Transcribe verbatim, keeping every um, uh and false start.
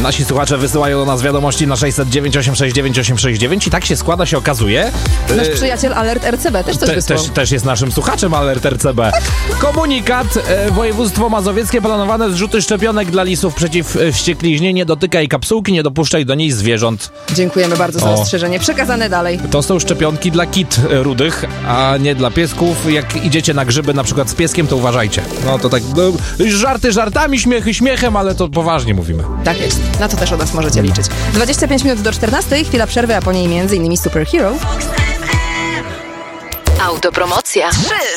Nasi słuchacze wysyłają do nas wiadomości na sześćset dziewięć osiem sześć dziewięć osiem sześć dziewięć i tak się składa, się okazuje. Nasz przyjaciel Alert R C B też coś Te, wysłał. też, też jest naszym słuchaczem Alert R C B. Komunikat. E, województwo mazowieckie, planowane zrzuty szczepionek dla lisów przeciw e, wściekliźnie. Nie dotykaj kapsułki, nie dopuszczaj do niej zwierząt. Dziękujemy bardzo za O. ostrzeżenie. Przekazane dalej. To są szczepionki dla kit e, rudych, a nie dla piesków. Jak idziecie na grzyby na przykład z pieskiem, to uważajcie. No to tak, no, żarty żartami, śmiechy śmiechem, ale to poważnie mówimy. Tak jest. Na to też od nas możecie liczyć. dwadzieścia pięć minut do czternastej, chwila przerwy, a po niej między innymi Superhero. Autopromocja. trzy,